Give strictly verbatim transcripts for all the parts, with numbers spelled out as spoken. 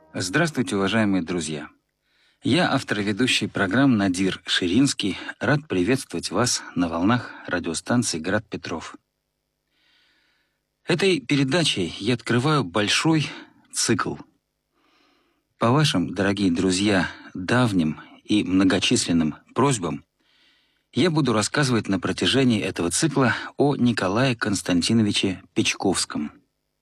Здравствуйте, уважаемые друзья! Я, автор и ведущий программ Надир Ширинский, рад приветствовать вас на волнах радиостанции «Град Петров». Этой передачей я открываю большой цикл. По вашим, дорогие друзья, давним и многочисленным просьбам я буду рассказывать на протяжении этого цикла о Николае Константиновиче Печковском,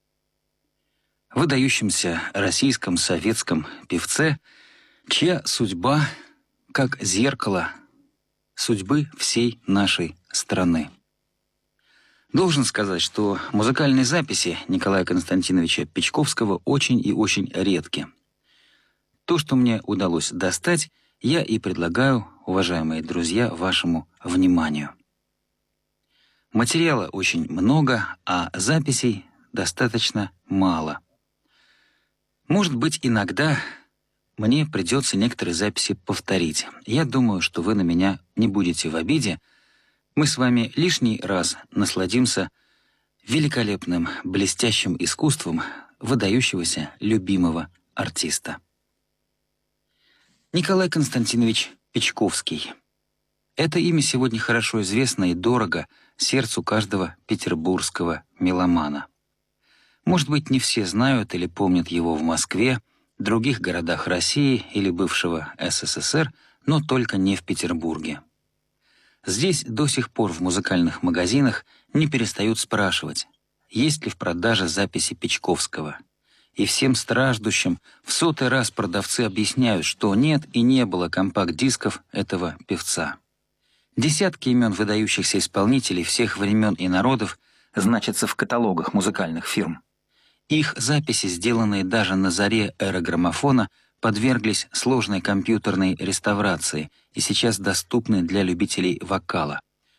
выдающемся российском советском певце, чья судьба как зеркало судьбы всей нашей страны. Должен сказать, что музыкальные записи Николая Константиновича Печковского очень и очень редки. То, что мне удалось достать, я и предлагаю, уважаемые друзья, вашему вниманию. Материала очень много, а записей достаточно мало. Может быть, иногда мне придется некоторые записи повторить. Я думаю, что вы на меня не будете в обиде. Мы с вами лишний раз насладимся великолепным, блестящим искусством выдающегося любимого артиста. Николай Константинович Печковский. Это имя сегодня хорошо известно и дорого сердцу каждого петербургского меломана. Может быть, не все знают или помнят его в Москве, других городах России или бывшего СССР, но только не в Петербурге. Здесь до сих пор в музыкальных магазинах не перестают спрашивать, есть ли в продаже записи Печковского. И всем страждущим в сотый раз продавцы объясняют, что нет и не было компакт-дисков этого певца. Десятки имен выдающихся исполнителей всех времен и народов значатся в каталогах музыкальных фирм. Их записи, сделанные даже на заре эры граммофона, подверглись сложной компьютерной реставрации и сейчас доступны для любителей вокала.